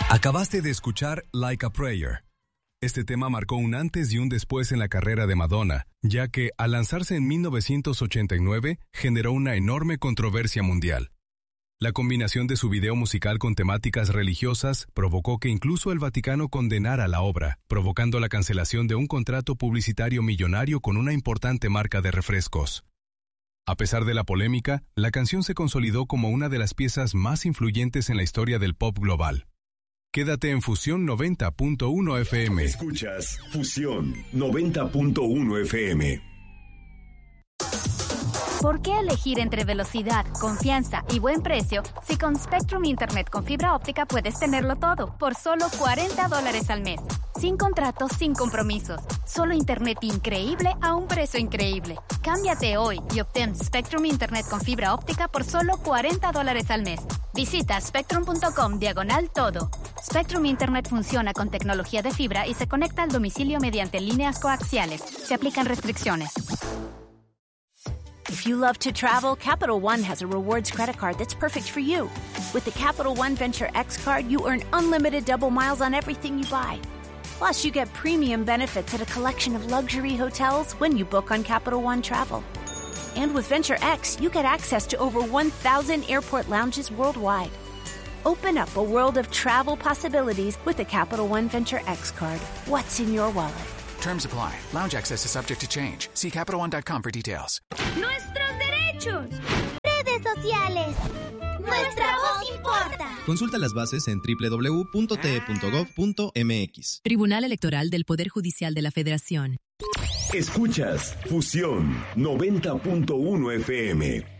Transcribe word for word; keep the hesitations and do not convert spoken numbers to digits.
Acabaste de escuchar Like a Prayer. Este tema marcó un antes y un después en la carrera de Madonna, ya que, al lanzarse en mil novecientos ochenta y nueve, generó una enorme controversia mundial. La combinación de su video musical con temáticas religiosas provocó que incluso el Vaticano condenara la obra, provocando la cancelación de un contrato publicitario millonario con una importante marca de refrescos. A pesar de la polémica, la canción se consolidó como una de las piezas más influyentes en la historia del pop global. Quédate en Fusión noventa punto uno F M. Escuchas Fusión noventa punto uno F M. ¿Por qué elegir entre velocidad, confianza y buen precio si con Spectrum Internet con fibra óptica puedes tenerlo todo por solo cuarenta dólares al mes? Sin contratos, sin compromisos. Solo Internet increíble a un precio increíble. Cámbiate hoy y obtén Spectrum Internet con fibra óptica por solo cuarenta dólares al mes. Visita spectrum punto com diagonal todo. Spectrum Internet funciona con tecnología de fibra y se conecta al domicilio mediante líneas coaxiales. Se aplican restricciones. If you love to travel, Capital One has a rewards credit card that's perfect for you. With the Capital One Venture X card, you earn unlimited double miles on everything you buy. Plus, you get premium benefits at a collection of luxury hotels when you book on Capital One Travel. And with Venture X, you get access to over one thousand airport lounges worldwide. Open up a world of travel possibilities with the Capital One Venture X card. What's in your wallet? Terms apply. Lounge access is subject to change. See Capital One dot com for details. ¡Nuestros derechos! Redes sociales. Nuestra voz importa. Consulta las bases en doble u doble u doble u punto t e punto gov punto m x. Tribunal Electoral del Poder Judicial de la Federación. Escuchas Fusión noventa punto uno F M.